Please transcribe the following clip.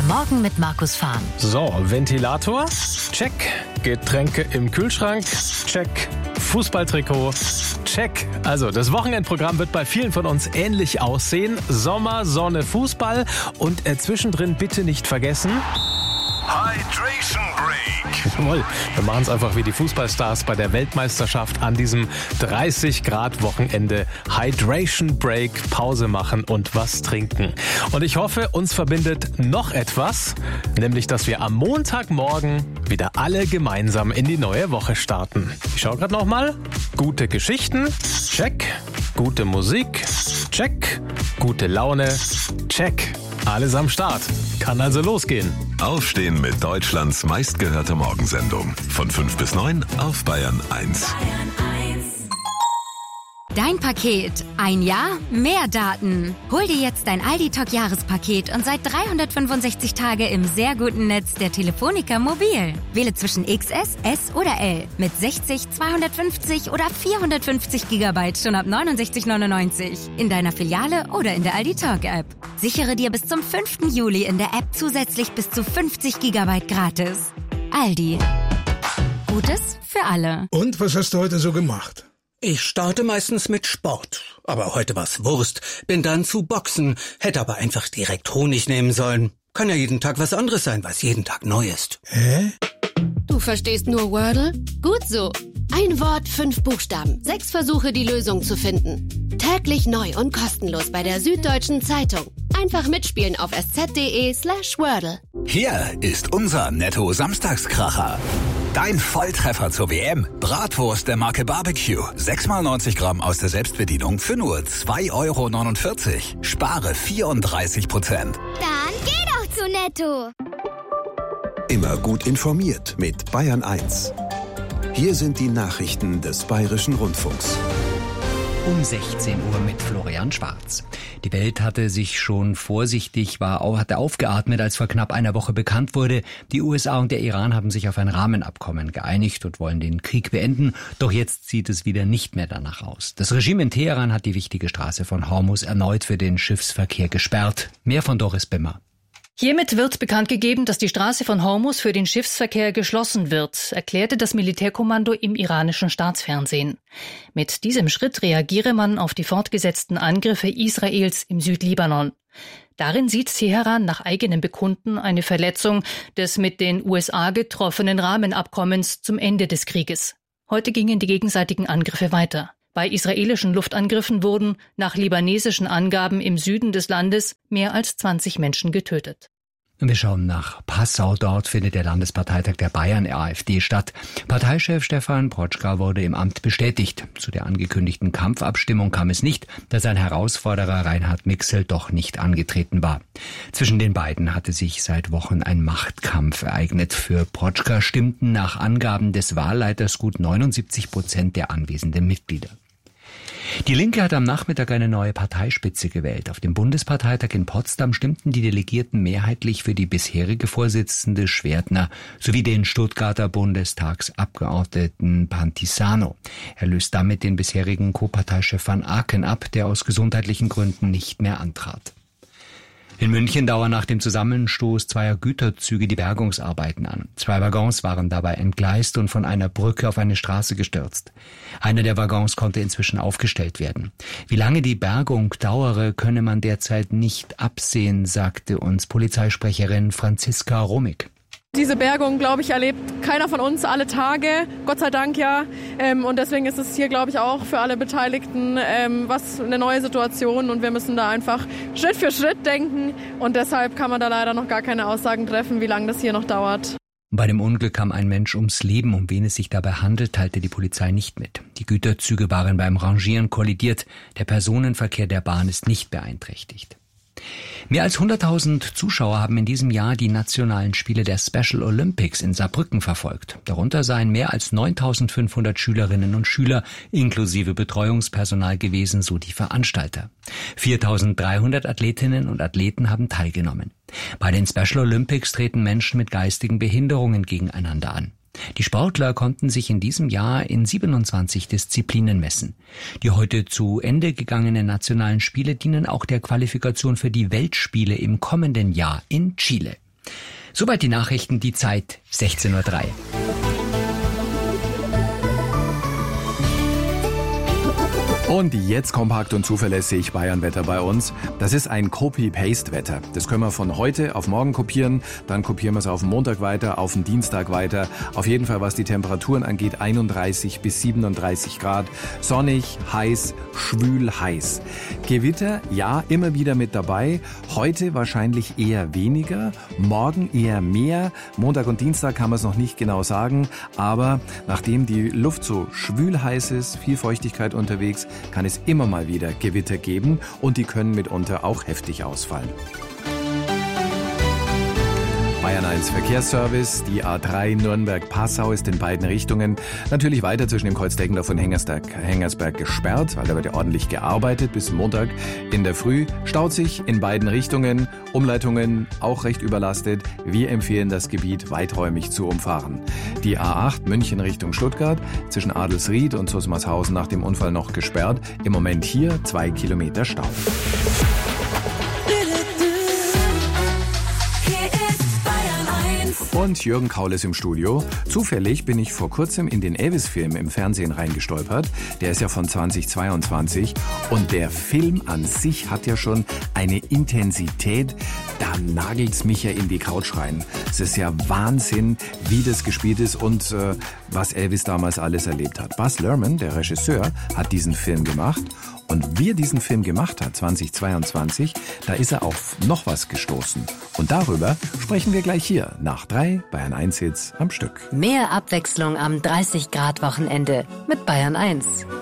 Morgen mit Markus Fahn. So, Ventilator, check. Getränke im Kühlschrank, check. Fußballtrikot, check. Also, das Wochenendprogramm wird bei vielen von uns ähnlich aussehen. Sommer, Sonne, Fußball und zwischendrin bitte nicht vergessen... Hydration Break. Jawohl, wir machen es einfach wie die Fußballstars bei der Weltmeisterschaft an diesem 30-Grad-Wochenende. Hydration Break, Pause machen und was trinken. Und ich hoffe, uns verbindet noch etwas, nämlich, dass wir am Montagmorgen wieder alle gemeinsam in die neue Woche starten. Ich schaue gerade nochmal. Gute Geschichten, check. Gute Musik, check. Gute Laune, check. Alles am Start. Kann also losgehen. Aufstehen mit Deutschlands meistgehörter Morgensendung. Von 5 bis 9 auf Bayern 1. Dein Paket. Ein Jahr, mehr Daten. Hol dir jetzt dein Aldi Talk Jahrespaket und sei 365 Tage im sehr guten Netz der Telefonica Mobil. Wähle zwischen XS, S oder L mit 60, 250 oder 450 GB schon ab 69,99 in deiner Filiale oder in der Aldi Talk App. Sichere dir bis zum 5. Juli in der App zusätzlich bis zu 50 GB gratis. Aldi. Gutes für alle. Und was hast du heute so gemacht? Ich starte meistens mit Sport, aber heute war's Wurst. Bin dann zu Boxen, hätte aber einfach direkt Honig nehmen sollen. Kann ja jeden Tag was anderes sein, was jeden Tag neu ist. Hä? Du verstehst nur Wordle? Gut so. Ein Wort, 5 Buchstaben, 6 Versuche, die Lösung zu finden. Täglich neu und kostenlos bei der Süddeutschen Zeitung. Einfach mitspielen auf sz.de/Wordle. Hier ist unser Netto-Samstagskracher. Dein Volltreffer zur WM. Bratwurst der Marke Barbecue. 6x90 Gramm aus der Selbstbedienung für nur 2,49 €. Spare 34%. Dann geh doch zu Netto. Immer gut informiert mit Bayern 1. Hier sind die Nachrichten des Bayerischen Rundfunks. Um 16 Uhr mit Florian Schwarz. Die Welt hatte sich schon hatte aufgeatmet, als vor knapp einer Woche bekannt wurde, die USA und der Iran haben sich auf ein Rahmenabkommen geeinigt und wollen den Krieg beenden. Doch jetzt sieht es wieder nicht mehr danach aus. Das Regime in Teheran hat die wichtige Straße von Hormuz erneut für den Schiffsverkehr gesperrt. Mehr von Doris Bimmer. Hiermit wird bekannt gegeben, dass die Straße von Hormuz für den Schiffsverkehr geschlossen wird, erklärte das Militärkommando im iranischen Staatsfernsehen. Mit diesem Schritt reagiere man auf die fortgesetzten Angriffe Israels im Südlibanon. Darin sieht Teheran nach eigenem Bekunden eine Verletzung des mit den USA getroffenen Rahmenabkommens zum Ende des Krieges. Heute gingen die gegenseitigen Angriffe weiter. Bei israelischen Luftangriffen wurden nach libanesischen Angaben im Süden des Landes mehr als 20 Menschen getötet. Wir schauen nach Passau. Dort findet der Landesparteitag der Bayern-AfD statt. Parteichef Stefan Protschka wurde im Amt bestätigt. Zu der angekündigten Kampfabstimmung kam es nicht, da sein Herausforderer Reinhard Mixel doch nicht angetreten war. Zwischen den beiden hatte sich seit Wochen ein Machtkampf ereignet. Für Protschka stimmten nach Angaben des Wahlleiters gut 79% der anwesenden Mitglieder. Die Linke hat am Nachmittag eine neue Parteispitze gewählt. Auf dem Bundesparteitag in Potsdam stimmten die Delegierten mehrheitlich für die bisherige Vorsitzende Schwertner sowie den Stuttgarter Bundestagsabgeordneten Pantisano. Er löst damit den bisherigen Co-Parteichef van Aken ab, der aus gesundheitlichen Gründen nicht mehr antrat. In München dauern nach dem Zusammenstoß zweier Güterzüge die Bergungsarbeiten an. 2 Waggons waren dabei entgleist und von einer Brücke auf eine Straße gestürzt. Einer der Waggons konnte inzwischen aufgestellt werden. Wie lange die Bergung dauere, könne man derzeit nicht absehen, sagte uns Polizeisprecherin Franziska Romig. Diese Bergung, glaube ich, erlebt keiner von uns alle Tage, Gott sei Dank ja. Und deswegen ist es hier, glaube ich, auch für alle Beteiligten was eine neue Situation. Und wir müssen da einfach Schritt für Schritt denken. Und deshalb kann man da leider noch gar keine Aussagen treffen, wie lange das hier noch dauert. Bei dem Unglück kam ein Mensch ums Leben. Um wen es sich dabei handelt, teilte die Polizei nicht mit. Die Güterzüge waren beim Rangieren kollidiert. Der Personenverkehr der Bahn ist nicht beeinträchtigt. Mehr als 100.000 Zuschauer haben in diesem Jahr die nationalen Spiele der Special Olympics in Saarbrücken verfolgt. Darunter seien mehr als 9.500 Schülerinnen und Schüler inklusive Betreuungspersonal gewesen, so die Veranstalter. 4.300 Athletinnen und Athleten haben teilgenommen. Bei den Special Olympics treten Menschen mit geistigen Behinderungen gegeneinander an. Die Sportler konnten sich in diesem Jahr in 27 Disziplinen messen. Die heute zu Ende gegangenen nationalen Spiele dienen auch der Qualifikation für die Weltspiele im kommenden Jahr in Chile. Soweit die Nachrichten, die Zeit 16:03 Uhr. Und jetzt kompakt und zuverlässig Bayernwetter bei uns. Das ist ein Copy-Paste-Wetter. Das können wir von heute auf morgen kopieren. Dann kopieren wir es auf den Montag weiter, auf den Dienstag weiter. Auf jeden Fall, was die Temperaturen angeht, 31 bis 37 Grad. Sonnig, heiß, schwül, heiß. Gewitter, ja, immer wieder mit dabei. Heute wahrscheinlich eher weniger. Morgen eher mehr. Montag und Dienstag kann man es noch nicht genau sagen. Aber nachdem die Luft so schwül heiß ist, viel Feuchtigkeit unterwegs, kann es immer mal wieder Gewitter geben und die können mitunter auch heftig ausfallen. Bayern 1 Verkehrsservice, die A3 Nürnberg-Passau ist in beiden Richtungen natürlich weiter zwischen dem Kreuz Deggendorf und Hengersberg gesperrt, weil da wird ja ordentlich gearbeitet bis Montag in der Früh. Staut sich in beiden Richtungen, Umleitungen auch recht überlastet. Wir empfehlen das Gebiet weiträumig zu umfahren. Die A8 München Richtung Stuttgart zwischen Adelsried und Zusmarshausen nach dem Unfall noch gesperrt. Im Moment hier 2 Kilometer Stau. Und Jürgen Kaul ist im Studio. Zufällig bin ich vor kurzem in den Elvis-Film im Fernsehen reingestolpert. Der ist ja von 2022. Und der Film an sich hat ja schon eine Intensität, da nagelt's mich ja in die Couch rein. Es ist ja Wahnsinn, wie das gespielt ist und was Elvis damals alles erlebt hat. Baz Luhrmann, der Regisseur, hat diesen Film gemacht. Und wie er diesen Film gemacht hat, 2022, da ist er auf noch was gestoßen. Und darüber sprechen wir gleich hier nach 3 Bayern 1 Hits am Stück. Mehr Abwechslung am 30-Grad-Wochenende mit Bayern 1.